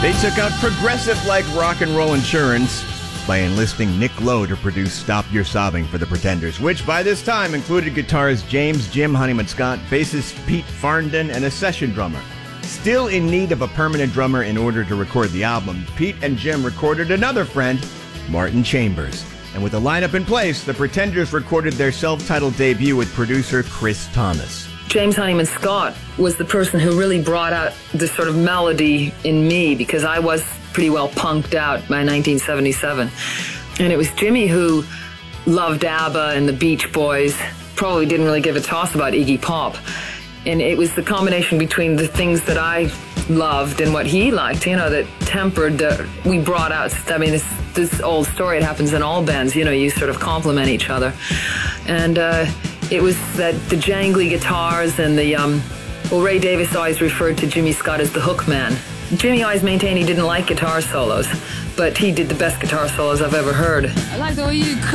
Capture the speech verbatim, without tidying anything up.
They took out progressive-like rock and roll insurance by enlisting Nick Lowe to produce Stop Your Sobbing for the Pretenders, which by this time included guitarist James Jim Honeyman Scott, bassist Pete Farndon, and a session drummer. Still in need of a permanent drummer in order to record the album, Pete and Jim recorded another friend, Martin Chambers. And with the lineup in place, the Pretenders recorded their self-titled debut with producer Chris Thomas. James Honeyman Scott was the person who really brought out this sort of melody in me, because I was pretty well punked out by nineteen seventy-seven. And it was Jimmy who loved ABBA and the Beach Boys, probably didn't really give a toss about Iggy Pop. And it was the combination between the things that I loved and what he liked, you know, that tempered, uh, we brought out, I mean, this, this old story, it happens in all bands, you know, you sort of complement each other. And uh, it was that the jangly guitars and the, um, well, Ray Davis always referred to Jimmy Scott as the hook man. Jimmy always maintained he didn't like guitar solos, but he did the best guitar solos I've ever heard. I like the way you